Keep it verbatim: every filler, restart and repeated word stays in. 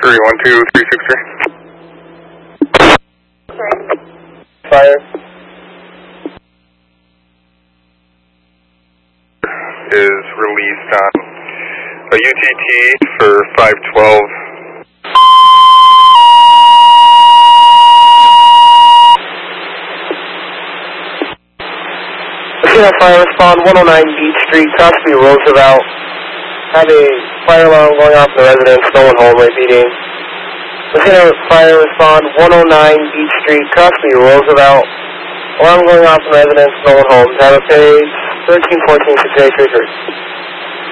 three one two three six three. Fire. Is released on a U T T for five twelve. Casino fire respond one oh nine Beach Street, Crosby Roosevelt. Have a fire alarm going off in the residence, no one home, repeating. Casino fire respond one oh nine Beach Street, Crosby Roosevelt. Alarm going off in the residence, no one home. Have a page thirteen fourteen six eight three three.